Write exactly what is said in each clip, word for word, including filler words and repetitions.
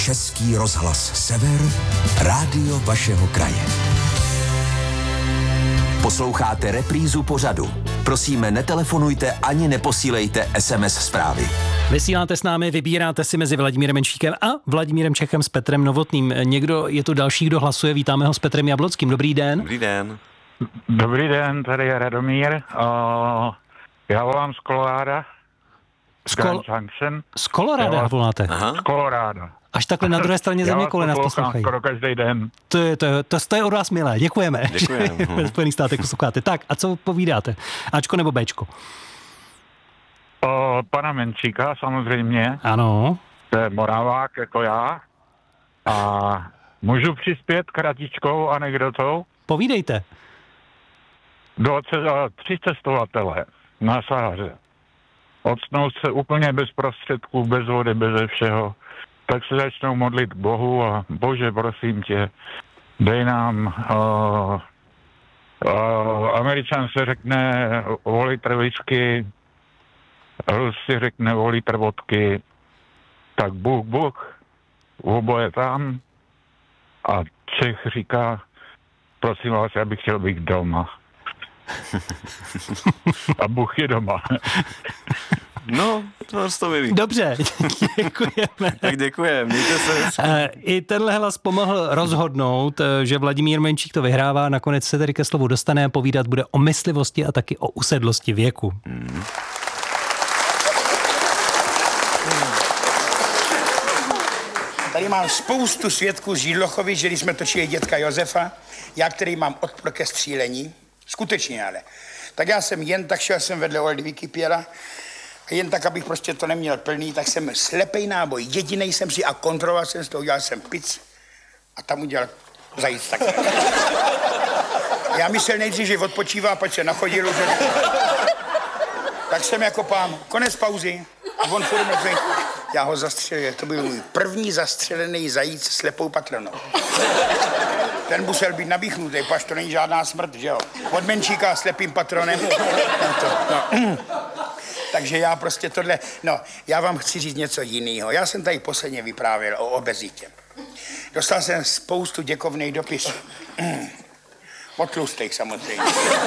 Český rozhlas Sever, rádio vašeho kraje. Posloucháte reprízu pořadu. Prosíme, netelefonujte ani neposílejte es em es zprávy. Vysíláte s námi, vybíráte si mezi Vladimírem Menšíkem a Vladimírem Čechem s Petrem Novotným. Někdo je tu další, kdo hlasuje. Vítáme ho s Petrem Jablonským. Dobrý den. Dobrý den. Dobrý den, tady je Radomír. Uh, já volám z Koloráda. Z, Kol- Junction. z Koloráda voláte? Aha. Z Koloráda. Až takhle na druhé straně země, kolik nás poslouchají. skoro každý den. To je, to, je, to, to je od vás milé, děkujeme. Děkujeme. Ve Spojených státech posloucháte. Tak, a co povídáte? Ačko nebo Bčko? O, pana Menšíka samozřejmě. Ano. To je Moravák jako já. A můžu přispět kratičkou anekdotou? Povídejte. Do ce- tři cestovatele na Sahaře. Octnou se úplně bez prostředků, bez vody, bez všeho. Tak se začnou modlit k Bohu a Bože, prosím tě, dej nám, uh, uh, Američan se řekne o litr whisky, Rus si řekne o litr vodky, tak Bůh, Bůh, oboje tam a Čech říká, prosím vás, já bych chtěl být doma. A Bůh je doma. No, to to mi ví. Dobře, děkujeme. Tak děkujeme, mějte se. I tenhle hlas pomohl rozhodnout, že Vladimír Menšík to vyhrává. Nakonec se tedy ke slovu dostane a povídat bude o myslivosti a taky o usedlosti věku. Hmm. Tady mám spoustu svědků z Židlochovic, že když jsme točili dětka Josefa, já, který mám odpor ke střílení, skutečně ale, tak já jsem jen tak šel jsem vedle Oldy Wikipiera a jen tak, abych prostě to neměl plný, tak jsem slepej náboj, jedinej jsem si a kontroloval jsem z toho, udělal jsem pic a tam udělal zajíc tak. Já myslel nejdřív, že odpočívá, pak se nachodil, že... Tak jsem jako pán, konec pauzy a on furt mluvil, já ho zastřelil, to byl můj první zastřelený zajíc slepou patronou. Ten musel být nabíchnutý, paž to není žádná smrt, že jo? Od Menšíka slepým patronem. No to, no. Takže já prostě tohle, no, já vám chci říct něco jiného. Já jsem tady posledně vyprávěl o obezitě. Dostal jsem spoustu děkovných dopisů. Od tlustých samozřejmě.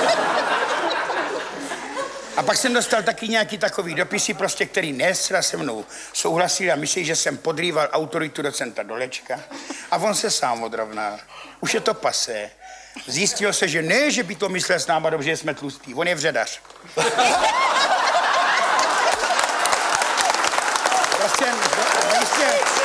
A pak jsem dostal taky nějaký takový dopisy, prostě, který ne se mnou souhlasil a myslí, že jsem podrýval autoritu docenta Dolečka. A on se sám odrovnal. Už je to pasé. Zjistilo se, že ne, že by to myslel s náma dobře, že jsme tlustí. On je vředař. Prostě, prostě...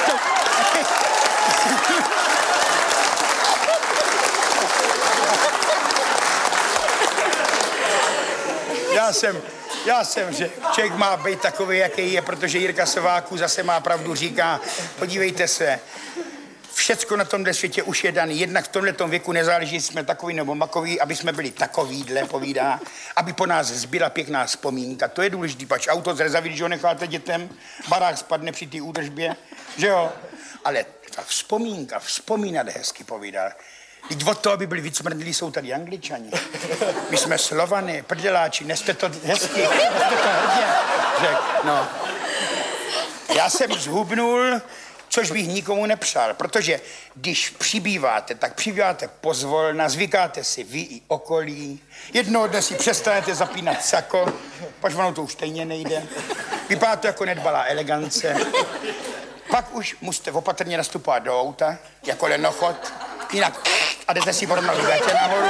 Já jsem, já jsem, že člověk má být takový, jaký je, protože Jirka Sováků zase má pravdu, říká, podívejte se, všecko na tomhle světě už je daný, jednak v tomhletom věku nezáleží, jsme takový nebo makový, aby jsme byli takovýhle, povídá, aby po nás zbyla pěkná vzpomínka, to je důležitý, pač auto zrezavit, že ho necháte dětem, barák spadne při té údržbě, že jo, ale ta vzpomínka, vzpomínat hezky, povídá. Teď od toho, aby byli vycmrdlí, jsou tady Angličani. My jsme Slované, prděláči, neste to hezky, neste to hrdě. Řek, no. Já jsem zhubnul, což bych nikomu nepřál, protože když přibýváte, tak přibýváte pozvolna, zvykáte si vy i okolí. Jednoho dne si přestanete zapínat sako, pač ono to už stejně nejde. Vypadá to jako nedbalá elegance. Pak už musíte opatrně nastupovat do auta, jako lenochod, jinak a jdete si porovnat gatě nahoru.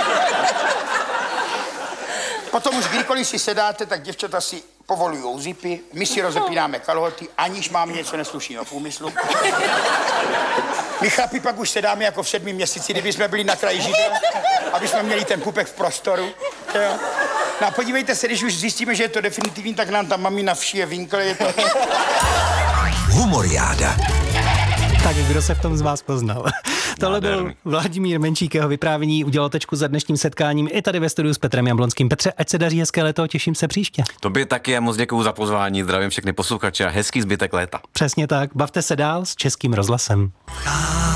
Potom už kdykoliv si sedáte, tak děvčata si povolujou zipy, my si rozepínáme kalhoty, aniž máme něco neslušného v úmyslu. My chlapi pak už sedáme jako v sedmém měsíci, kdyby jsme byli na kraji židle, aby jsme měli ten pupek v prostoru. Jo. No a podívejte se, když už zjistíme, že je to definitivní, tak nám ta mamina všije vinkle, je to... Humoriáda. Tak kdo se v tom z vás poznal? Tohle byl Vladimír Menšík, jeho vyprávění udělal tečku za dnešním setkáním i tady ve studiu s Petrem Jablonským. Petře, ať se daří hezké léto, těším se příště. Tobě taky a moc děkuju za pozvání, zdravím všechny posluchače a hezký zbytek léta. Přesně tak, bavte se dál s Českým rozhlasem.